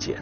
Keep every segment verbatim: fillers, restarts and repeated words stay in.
见。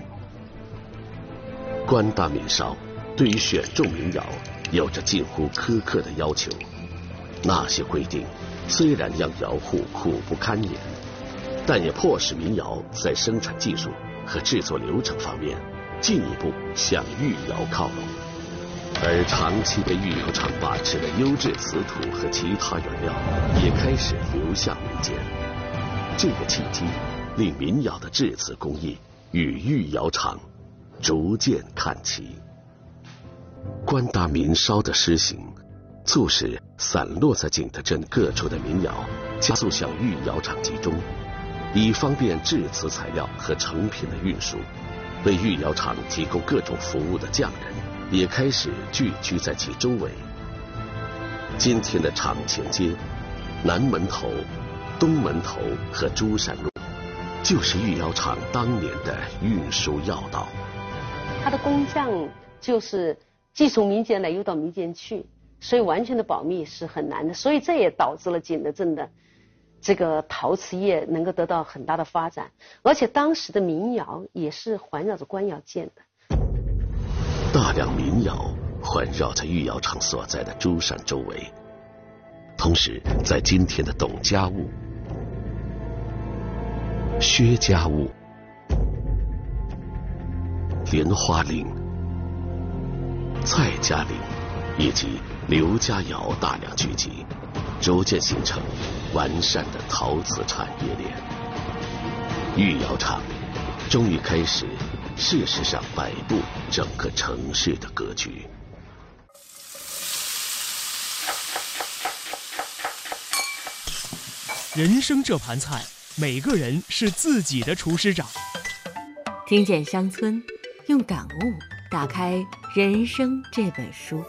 官大民少对于选种民谣有着近乎苛刻的要求，那些规定虽然让窑户苦不堪言，但也迫使民谣在生产技术和制作流程方面进一步向御窑靠拢。而长期被御窑厂把持的优质瓷土和其他原料也开始流向民间。这个契机令民窑的制瓷工艺与御窑厂逐渐看齐。官大民烧的施行，促使散落在景德镇各处的民窑加速向御窑厂集中，以方便制瓷材料和成品的运输。为御窑厂提供各种服务的匠人也开始聚居在其周围。今天的厂前街、南门头、东门头和珠山路，就是御窑厂当年的运输要道。 它的工匠就是既从民间来又到民间去，所以完全的保密是很难的，所以这也导致了景德镇的这个陶瓷业能够得到很大的发展，而且当时的民窑也是环绕着官窑建的。 大量民窑环绕在御窑厂所在的珠山周围，同时在今天的董家坞、薛家坞、莲花岭、蔡家岭以及刘家窑大量聚集，逐渐形成完善的陶瓷产业链。御窑厂终于开始事实上摆布整个城市的格局。 人生这盘菜，每个人是自己的厨师长。 听见乡村，用感悟打开人生这本书。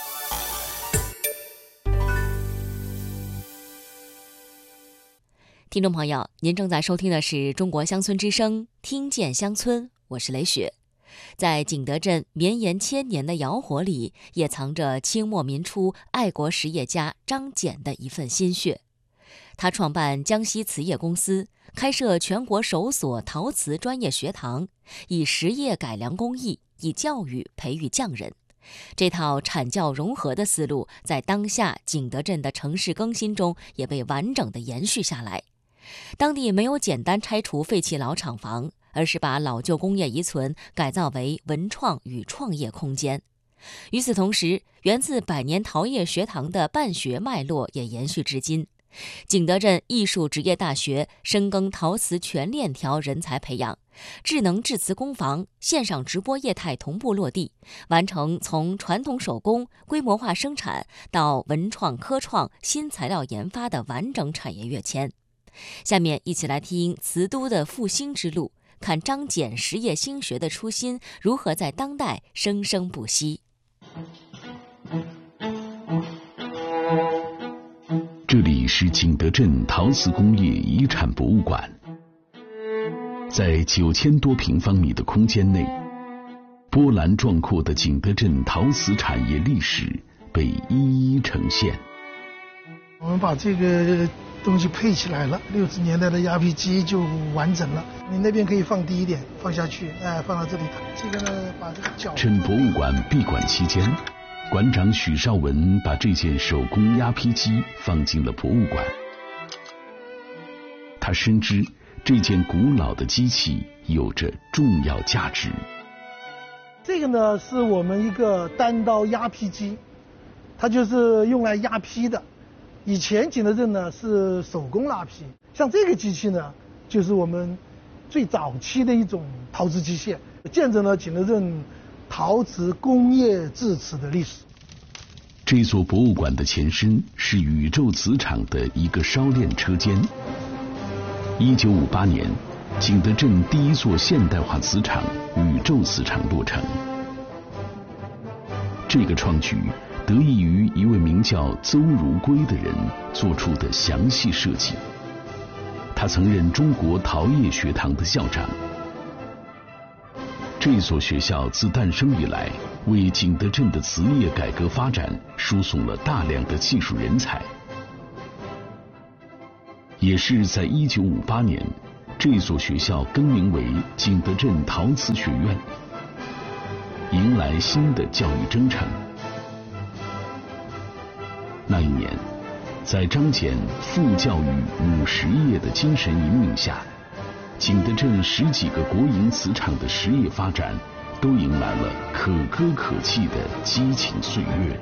听众朋友，您正在收听的是中国乡村之声，听见乡村，我是雷雪。在景德镇绵延千年的窑火里，也藏着清末民初爱国实业家张謇的一份心血。他创办江西瓷业公司，开设全国首所陶瓷专业学堂，以实业改良工艺，以教育培育匠人。这套产教融合的思路，在当下景德镇的城市更新中也被完整地延续下来。当地没有简单拆除废弃老厂房，而是把老旧工业遗存改造为文创与创业空间。与此同时，源自百年陶业学堂的办学脉络也延续至今。景德镇艺术职业大学深耕陶瓷全链条人才培养，智能制瓷工坊、线上直播业态同步落地，完成从传统手工规模化生产到文创科创新材料研发的完整产业跃迁。下面一起来听瓷都的复兴之路，看张謇实业兴学的初心如何在当代生生不息。 这里是景德镇陶瓷工业遗产博物馆，在九千多平方米的空间内，波澜壮阔的景德镇陶瓷产业历史被一一呈现。 我们把这个东西配起来了，六十年代的压坯机就完整了。你那边可以放低一点，放下去，哎，放到这里。这个呢，把这个角。 趁博物馆闭馆期间，馆长许绍文把这件手工压坯机放进了博物馆。他深知这件古老的机器有着重要价值。 这个呢，是我们一个单刀压坯机，它就是用来压坯的。以前景德镇呢是手工拉坯，像这个机器呢，就是我们最早期的一种陶瓷机械，见证了景德镇陶瓷工业制瓷的历史。 这座博物馆的前身是宇宙瓷厂的一个烧炼车间。一九五八年，景德镇第一座现代化瓷厂宇宙瓷厂落成。这个创举得益于一位名叫邹如圭的人做出的详细设计。他曾任中国陶业学堂的校长。这所学校自诞生以来，为景德镇的瓷业改革发展输送了大量的技术人才。也是在一九五八年， 这所学校更名为景德镇陶瓷学院，迎来新的教育征程。那一年，在张謇父教育母实业的精神引领下，景德镇十几个国营瓷厂的实业发展都迎来了可歌可泣的激情岁月。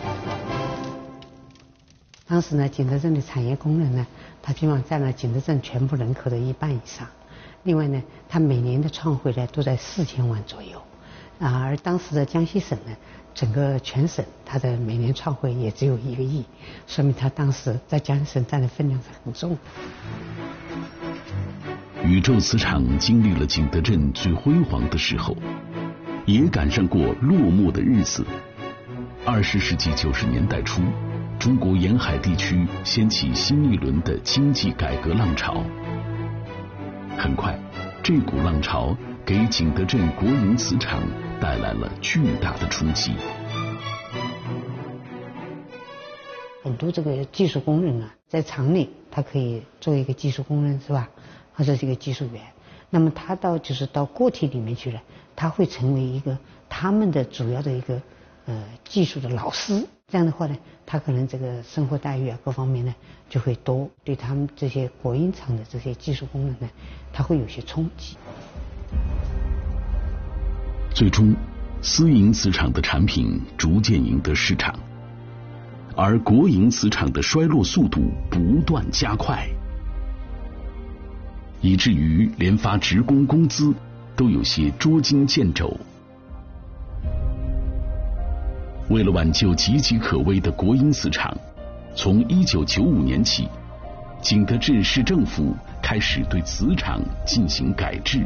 当时呢，景德镇的产业工人呢，他基本上占了景德镇全部人口的一半以上。另外呢，他每年的创汇呢都在四千万左右，啊，而当时的江西省呢，整个全省它的每年创汇也只有一个亿，说明他当时在江西省占的分量是很重的。 宇宙瓷厂经历了景德镇最辉煌的时候，也赶上过落寞的日子。二十世纪九十年代初，中国沿海地区掀起新一轮的经济改革浪潮。很快，这股浪潮给景德镇国营瓷厂带来了巨大的冲击。 很多这个技术工人啊，在厂里他可以做一个技术工人，是吧？或者是一个技术员。那么他到就是到个体里面去了，他会成为一个他们的主要的一个呃技术的老师。这样的话呢，他可能这个生活待遇啊各方面呢就会多，对他们这些国营厂的这些技术工人呢，他会有些冲击。 最终，私营瓷厂的产品逐渐赢得市场，而国营瓷厂的衰落速度不断加快，以至于连发职工工资都有些捉襟见肘。为了挽救岌岌可危的国营瓷厂，从一九九五年起，景德镇市政府开始对瓷厂进行改制。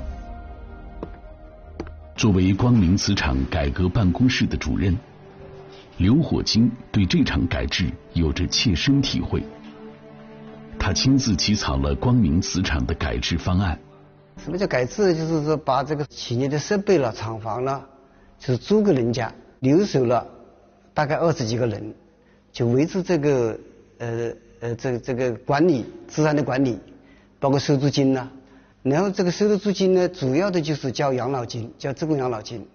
作为光明瓷厂改革办公室的主任，刘火金对这场改制有着切身体会。他亲自起草了光明瓷厂的改制方案。 什么叫改制？就是说把这个企业的设备了、厂房了，就是租给人家，留守了大概二十几个人，就维持这个呃呃这个这个管理资产的管理，包括收租金呐、啊。然后这个收的租金呢，主要的就是交养老金，交职工养老金。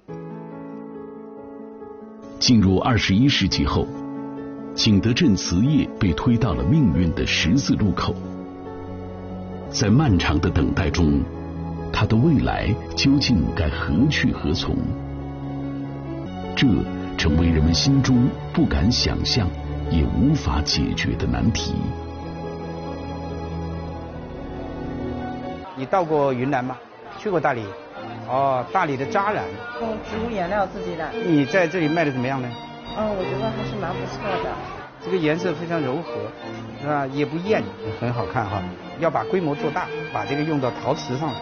进入二十一世纪后，景德镇瓷业被推到了命运的十字路口。在漫长的等待中，它的未来究竟该何去何从？这成为人们心中不敢想象也无法解决的难题。 你到过云南吗？去过大理？哦，大理的扎染， 用植物颜料自己染。 你在这里卖的怎么样呢？ 嗯，我觉得还是蛮不错的。 这个颜色非常柔和，是吧？也不艳，很好看哈。要把规模做大，把这个用到陶瓷上来。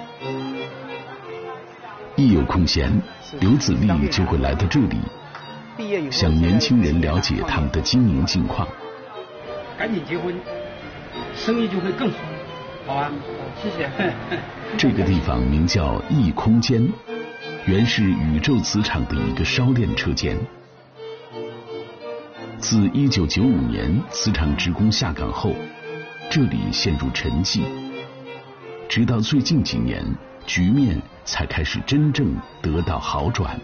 一有空闲，刘子立就会来到这里，向年轻人了解他们的经营境况。 赶紧结婚，生意就会更好，好吧？谢谢。 这个地方名叫异空间，原是宇宙瓷厂的一个烧炼车间。自一九九五年瓷厂职工下岗后，这里陷入沉寂，直到最近几年，局面才开始真正得到好转。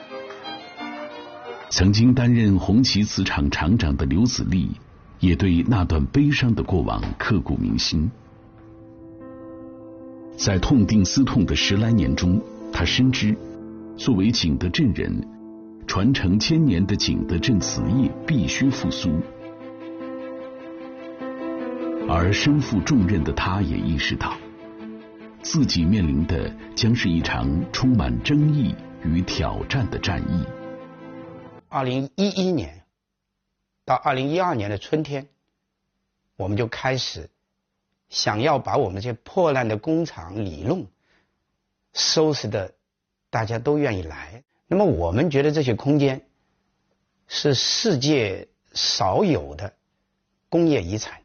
曾经担任红旗瓷厂厂长的刘子立，也对那段悲伤的过往刻骨铭心。在痛定思痛的十来年中，他深知，作为景德镇人，传承千年的景德镇瓷业必须复苏。而身负重任的他也意识到，自己面临的将是一场充满争议与挑战的战役。 二零一一年到二零一二年的春天，我们就开始想要把我们这些破烂的工厂里弄收拾的大家都愿意来。那么我们觉得这些空间是世界少有的工业遗产。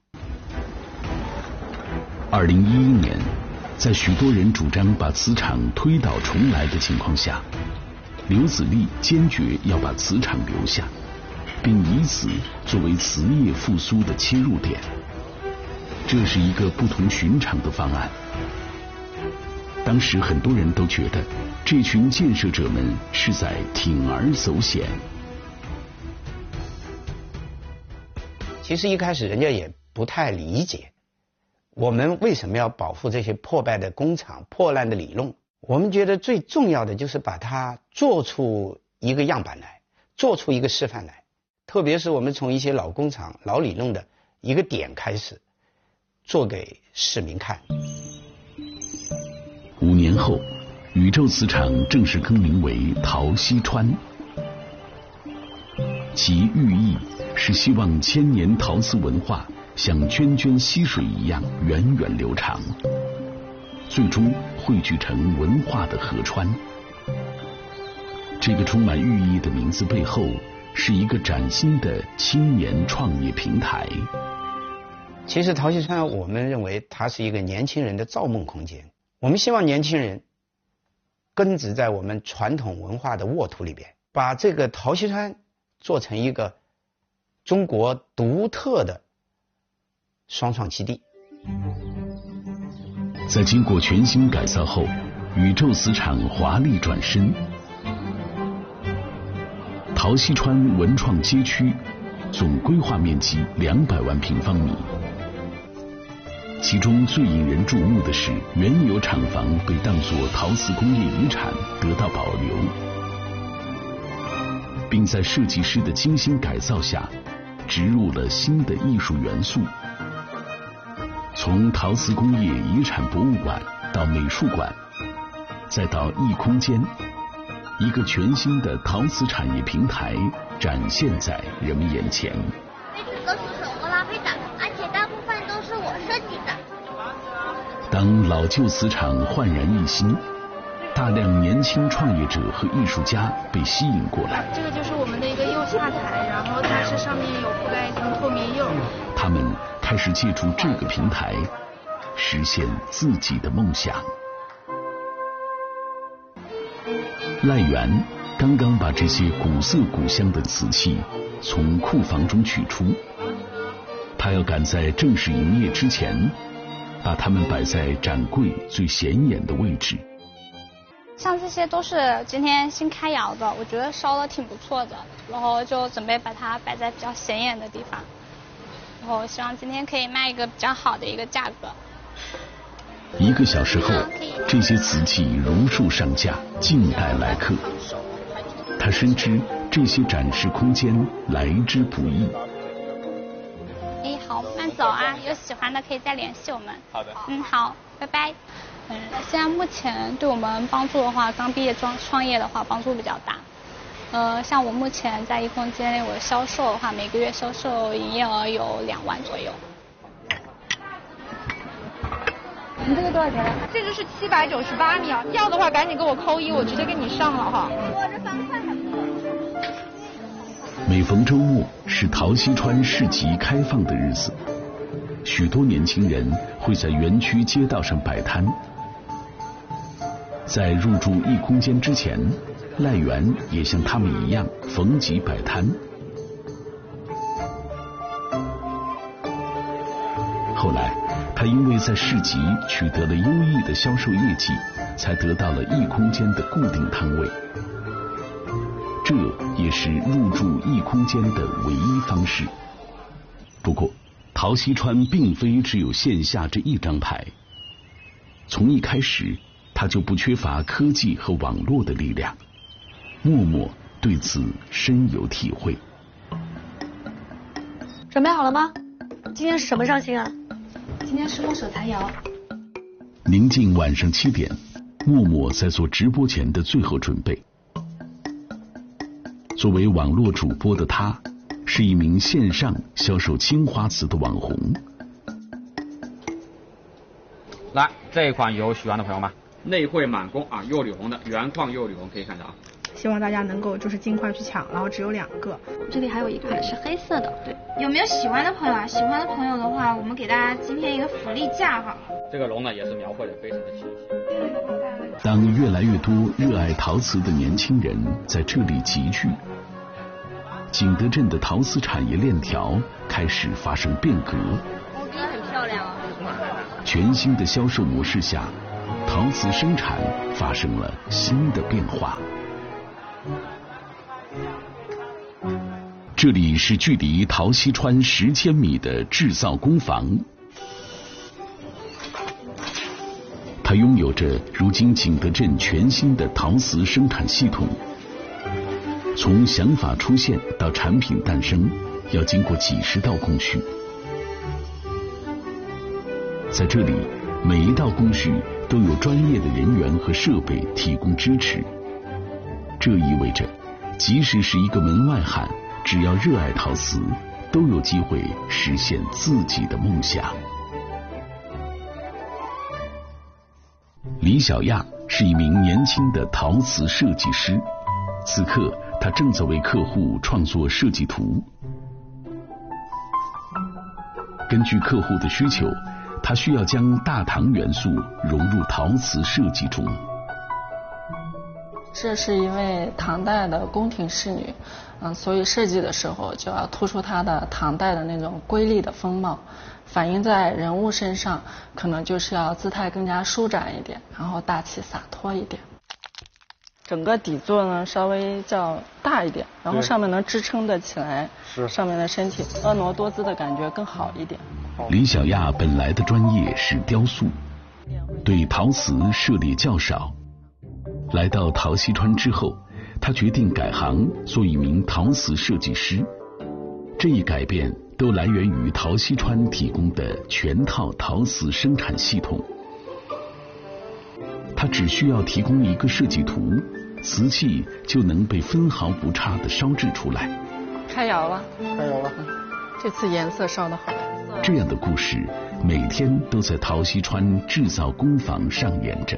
二零一一年，在许多人主张把瓷厂推倒重来的情况下，刘子立坚决要把瓷厂留下，并以此作为瓷业复苏的切入点。这是一个不同寻常的方案。 当时很多人都觉得这群建设者们是在铤而走险。 其实一开始人家也不太理解，我们为什么要保护这些破败的工厂、破烂的里弄？我们觉得最重要的就是把它做出一个样板来，做出一个示范来。特别是我们从一些老工厂、老里弄的一个点开始，做给市民看。 五年后，宇宙磁场正式更名为陶溪川，其寓意是希望千年陶瓷文化像涓涓溪水一样源远流长，最终汇聚成文化的河川。这个充满寓意的名字背后，是一个崭新的青年创业平台。 其实陶溪川，我们认为它是一个年轻人的造梦空间。我们希望年轻人根植在我们传统文化的沃土里边，把这个陶溪川做成一个中国独特的双创基地。 在经过全新改造后，宇宙磁场华丽转身。陶溪川文创街区总规划面积两百万平方米，其中最引人注目的是原有厂房被当作陶瓷工业遗产得到保留，并在设计师的精心改造下植入了新的艺术元素。从陶瓷工业遗产博物馆到美术馆，再到异空间，一个全新的陶瓷产业平台展现在人们眼前。 这些都是手工拉坯的，而且大部分都是我设计的。 当老旧瓷厂焕然一新，大量年轻创业者和艺术家被吸引过来。 这个就是我们的一个釉下台，然后它是上面有覆盖一层透明釉。 他们开始借助这个平台，实现自己的梦想。赖元刚刚把这些古色古香的瓷器从库房中取出，他要赶在正式营业之前，把它们摆在展柜最显眼的位置。 像这些都是今天新开窑的，我觉得烧的挺不错的，然后就准备把它摆在比较显眼的地方，然后希望今天可以卖一个比较好的一个价格。 一个小时后，这些瓷器如数上架，静待来客。他深知这些展示空间来之不易。 哎，好，慢走啊，有喜欢的可以再联系我们。好的。嗯，好，拜拜。嗯，现在目前对我们帮助的话，刚毕业创创业的话，帮助比较大。呃，像我目前在一空间内，我的销售的话，每个月销售营业额有两万左右。 你这个多少钱？这个是七百九十八米啊，要的话赶紧给我扣一，我直接给你上了哈。我这方块还不够。 每逢周末是陶溪川市集开放的日子，许多年轻人会在园区街道上摆摊。在入驻异空间之前，赖元也像他们一样逢集摆摊。后来他因为在市集取得了优异的销售业绩，才得到了异空间的固定摊位。这也是入驻异空间的唯一方式。不过陶溪川并非只有线下这一张牌，从一开始他就不缺乏科技和网络的力量。默默对此深有体会。 准备好了吗？今天是什么上新啊？ 今天是墨手残窑。 临近晚上七点，默默在做直播前的最后准备。作为网络主播的他，是一名线上销售青花瓷的网红。 来，这一款有喜欢的朋友吗？内绘满工啊，釉里红的原矿釉里红，可以看着啊。 希望大家能够就是尽快去抢，然后只有两个。 这里还有一款是黑色的，对。有没有喜欢的朋友啊？喜欢的朋友的话，我们给大家今天一个福利价哈。 这个龙呢也是描绘的非常的清晰。 当越来越多热爱陶瓷的年轻人在这里集聚，景德镇的陶瓷产业链条开始发生变革。 毛笔很漂亮啊。 全新的销售模式下，陶陶瓷生产发生了新的变化。这里是距离陶溪川十千米的制造工坊，它拥有着如今景德镇全新的陶瓷生产系统。从想法出现到产品诞生，要经过几十道工序。在这里，每一道工序都有专业的人员和设备提供支持。这意味着，即使是一个门外汉，只要热爱陶瓷，都有机会实现自己的梦想。李小亚是一名年轻的陶瓷设计师，此刻他正在为客户创作设计图。根据客户的需求，他需要将大唐元素融入陶瓷设计中。 这是一位唐代的宫廷侍女，嗯，所以设计的时候就要突出她的唐代的那种瑰丽的风貌，反映在人物身上，可能就是要姿态更加舒展一点，然后大气洒脱一点。整个底座呢稍微较大一点，然后上面能支撑得起来上面的身体，婀娜多姿的感觉更好一点。 李小亚本来的专业是雕塑，对陶瓷涉猎较少。来到陶溪川之后，他决定改行做一名陶瓷设计师。这一改变都来源于陶溪川提供的全套陶瓷生产系统。他只需要提供一个设计图，瓷器就能被分毫不差地烧制出来。 开窑了， 开窑了， 这次颜色烧得好。 这样的故事每天都在陶溪川制造工坊上演着。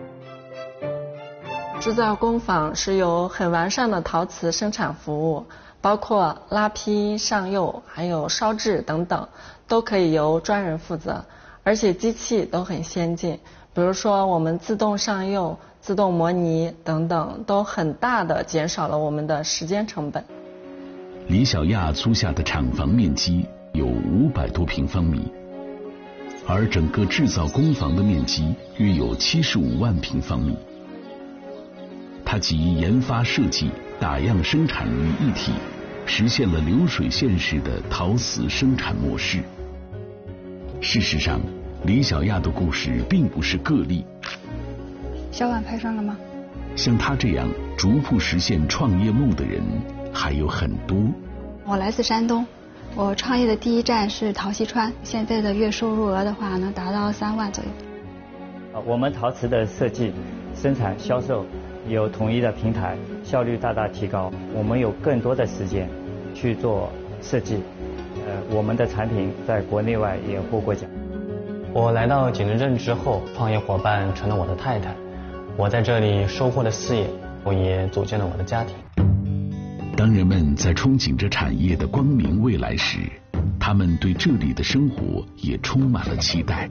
制造工坊是有很完善的陶瓷生产服务，包括拉坯、上釉还有烧制等等，都可以由专人负责，而且机器都很先进。比如说我们自动上釉、自动模拟等等，都很大的减少了我们的时间成本。 李小亚租下的厂房面积有五百多平方米，而整个制造工坊的面积约有七十五万平方米。他集研发设计、打样生产于一体，实现了流水线式的陶瓷生产模式。事实上，李小亚的故事并不是个例。 小碗拍上了吗？ 像他这样逐步实现创业梦的人还有很多。 我来自山东，我创业的第一站是陶溪川，现在的月收入额的话能达到三万左右。 我们陶瓷的设计、生产、销售有统一的平台，效率大大提高。我们有更多的时间去做设计，呃，我们的产品在国内外也获过奖。 我来到景德镇之后，创业伙伴成了我的太太，我在这里收获了事业，我也组建了我的家庭。 当人们在憧憬着产业的光明未来时，他们对这里的生活也充满了期待。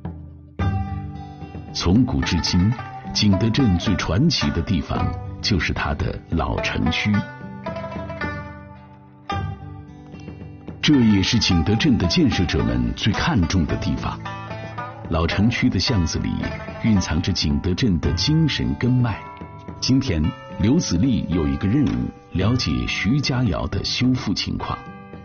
从古至今，景德镇最传奇的地方就是它的老城区，这也是景德镇的建设者们最看重的地方。老城区的巷子里蕴藏着景德镇的精神根脉。今天刘子立有一个任务，了解徐家窑的修复情况。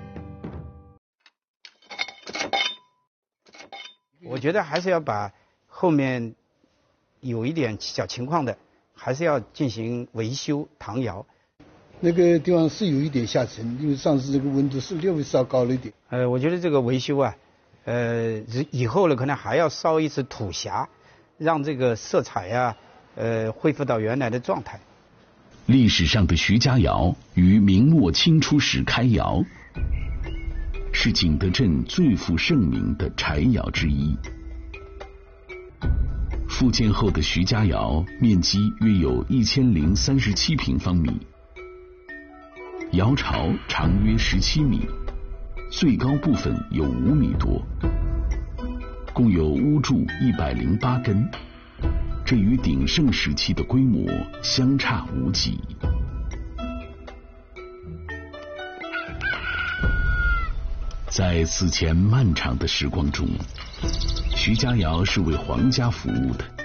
我觉得还是要把后面有一点小情况的，还是要进行维修唐窑。 那个地方是有一点下沉，因为上次这个温度是略微稍高了一点。 呃，我觉得这个维修啊，呃，以后呢可能还要烧一次土匣，让这个色彩呀、啊，呃，恢复到原来的状态。 历史上的徐家窑于明末清初时开窑，是景德镇最负盛名的柴窑之一。复建后的徐家窑面积约有一千零三十七平方米，窑巢长约十七米，最高部分有五米多，共有屋柱一百零八根，这与鼎盛时期的规模相差无几。在此前漫长的时光中，徐家窑是为皇家服务的。